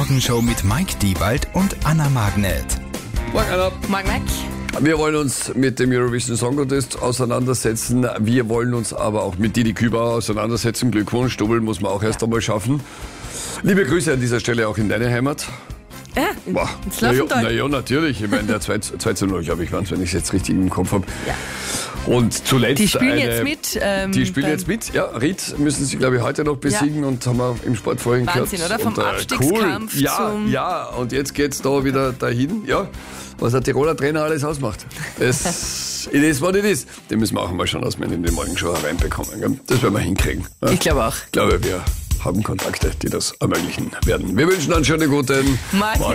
Morgenshow mit Mike Diewald und Anna Magnet. Morgen, Anna. Morgen, Mike. Wir wollen uns mit dem Eurovision Song Contest auseinandersetzen. Wir wollen uns aber auch mit Didi Kübauer auseinandersetzen. Glückwunsch, Double muss man auch erst einmal schaffen. Liebe Grüße an dieser Stelle auch in deine Heimat. Ja, ins Laufental. Naja, natürlich. Ich meine, der 2:0, glaube ich, waren es, wenn ich es jetzt richtig im Kopf habe. Ja. Und zuletzt Die spielen jetzt mit. Die spielen jetzt mit. Ja, Ried müssen sie, glaube ich, heute noch besiegen und haben wir im Sport vorhin gehört. Wahnsinn, oder? Vom und, Abstiegskampf cool. zum... Ja, und jetzt geht's da wieder dahin. Ja, was der Tiroler Trainer alles ausmacht. It is what it is. Den müssen wir auch mal schauen, dass wir in den Morgenshow reinbekommen. Gell? Das werden wir hinkriegen. Ja? Ich glaube auch. Ich glaube, wir haben Kontakte, die das ermöglichen werden. Wir wünschen einen schönen guten Morgen.